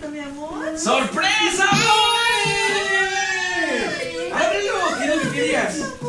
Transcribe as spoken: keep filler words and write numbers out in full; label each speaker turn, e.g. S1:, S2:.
S1: esto, mi amor?
S2: ¡Sorpresa, amor! ¡Ábrelo! ¿Qué era lo que querías?